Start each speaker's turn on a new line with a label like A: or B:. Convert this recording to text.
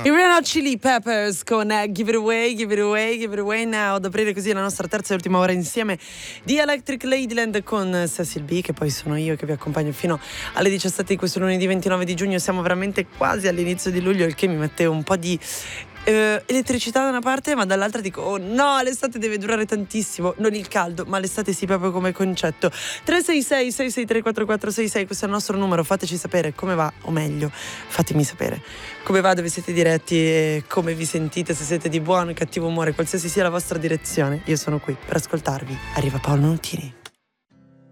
A: I Red Hot Chili Peppers con Give It Away, Give It Away, Give It Away Now, ad aprire così la nostra terza e ultima ora insieme di Electric Ladyland con Cecil B, che poi sono io che vi accompagno fino alle 17 di questo lunedì 29 di giugno. Siamo veramente quasi all'inizio di luglio, il che mi mette un po' di elettricità da una parte, ma dall'altra dico oh no, l'estate deve durare tantissimo, non il caldo ma l'estate sì, proprio come concetto. 366 663 4466, questo è il nostro numero, fateci sapere come va, o meglio fatemi sapere come va, dove siete diretti e come vi sentite, se siete di buono o cattivo umore, qualsiasi sia la vostra direzione, io sono qui per ascoltarvi. Arriva Paolo Nutini.